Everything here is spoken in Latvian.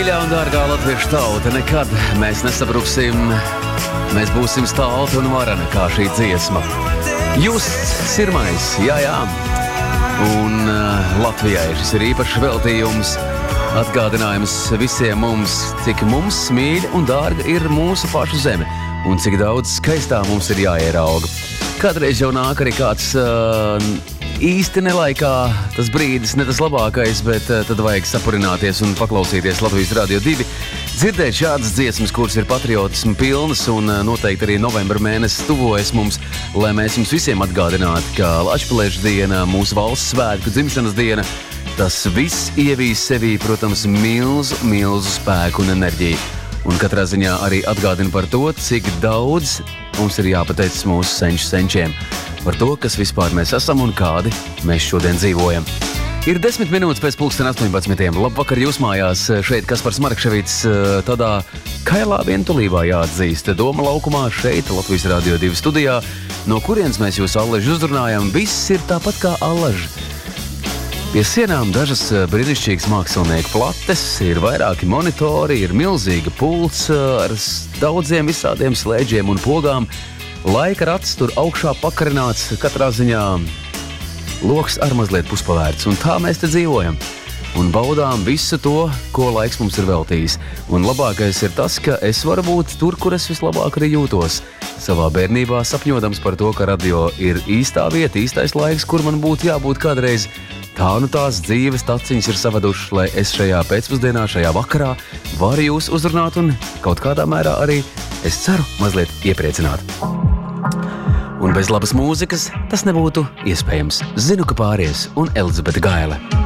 Mīļā un dārgā latviešu tauta, nekad mēs nesabruksim, mēs būsim stalti un vareni kā šī dziesma. Justs sirmais, jā. Un Latvijai šis ir īpašs veltījums, atgādinājums visiem mums, cik mums mīļa un dārga ir mūsu pašu zeme, un cik daudz skaistā mums ir jāierauga. Kādreiz jau nāk arī kāds īsti nelaikā, tas brīdis ne tas labākais, bet tad vajag sapurināties un paklausīties Latvijas Radio 2, dzirdēt šādas dziesmas, kuras ir patriotismu pilnas, un noteikti arī novembra mēnesis tuvojas mums, lai mēs jums visiem atgādinātu, ka Lačplēša diena, mūsu valsts svētku dzimšanas diena, tas viss ievīs sevī, protams, milzu spēku un enerģiju. Un katrā ziņā arī atgādina par to, cik daudz mums ir jāpateicas mūsu senču senčiem par to, kas vispār mēs esam un kādi mēs šodien dzīvojam. Ir 10 minūtes pēc 18. Labvakar jūs mājās, šeit Kaspars Markševits, tādā kailā vientulībā jāatzīst. Doma laukumā šeit, Latvijas Radio 2 studijā, no kurienes mēs jūs allaži uzrunājam, viss ir tāpat kā allaži. Pie sienām dažas brīnišķīgas mākslinieku plates, ir vairāki monitori, ir milzīga pults ar daudziem visādiem slēdžiem un pogām. Laika rats tur augšā pakarināts, katrā ziņā loks ar mazliet puspavērts, un tā mēs te dzīvojam. Un baudām visu to, ko laiks mums ir veltījis. Un labākais ir tas, ka es varu būt tur, kur es vislabāk arī jūtos. Savā bērnībā sapņodams par to, ka radio ir īstā vieta, īstais laiks, kur man būtu jābūt kādreiz. Tā nu tās dzīves taciņas ir savadušas, lai es šajā pēcpusdienā, šajā vakarā varu jūs uzrunāt un kaut kādā mērā arī, es ceru, mazliet iepriecināt. Un bez labas mūzikas tas nebūtu iespējams. Zinu, ka pāries un Elizabete Gaile.